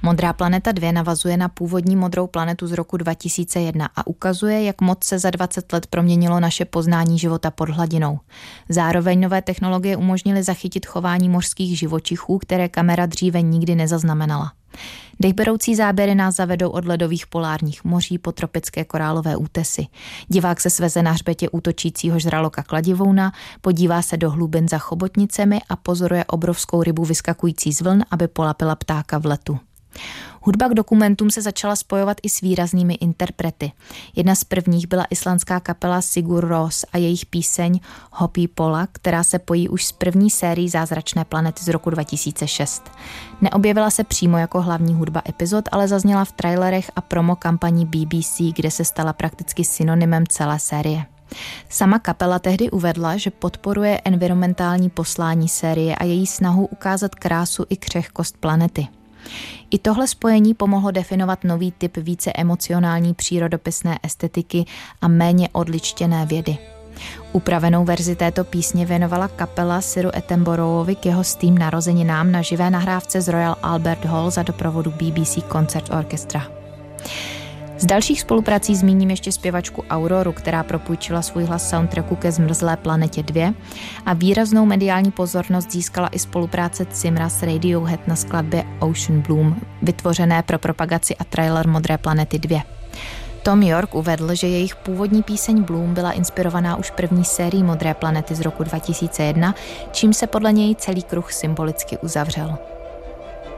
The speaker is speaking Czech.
Modrá planeta 2 navazuje na původní Modrou planetu z roku 2001 a ukazuje, jak moc se za 20 let proměnilo naše poznání života pod hladinou. Zároveň nové technologie umožnily zachytit chování mořských živočichů, které kamera dříve nikdy nezaznamenala. Dechberoucí záběry nás zavedou od ledových polárních moří po tropické korálové útesy. Divák se sveze na hřbetě útočícího žraloka kladivouna, podívá se do hlubin za chobotnicemi a pozoruje obrovskou rybu vyskakující z vln, aby polapila ptáka v letu. Hudba k dokumentům se začala spojovat i s výraznými interprety. Jedna z prvních byla islandská kapela Sigur Rós a jejich píseň Hopi Pola, která se pojí už s první sérií Zázračné planety z roku 2006. Neobjevila se přímo jako hlavní hudba epizod, ale zazněla v trailerech a promo kampani BBC, kde se stala prakticky synonymem celé série. Sama kapela tehdy uvedla, že podporuje environmentální poslání série a její snahu ukázat krásu i křehkost planety. I tohle spojení pomohlo definovat nový typ více emocionální přírodopisné estetiky a méně odličtěné vědy. Upravenou verzi této písně věnovala kapela Siru Attenboroughovi k jeho stým narozeninám na živé nahrávce z Royal Albert Hall za doprovodu BBC Concert Orchestra. Z dalších spoluprací zmíním ještě zpěvačku Auroru, která propůjčila svůj hlas soundtracku ke Zmrzlé planetě 2 a výraznou mediální pozornost získala i spolupráce Cimra s Radiohead na skladbě Ocean Bloom, vytvořené pro propagaci a trailer Modré planety 2. Tom York uvedl, že jejich původní píseň Bloom byla inspirovaná už první sérií Modré planety z roku 2001, čím se podle něj celý kruh symbolicky uzavřel.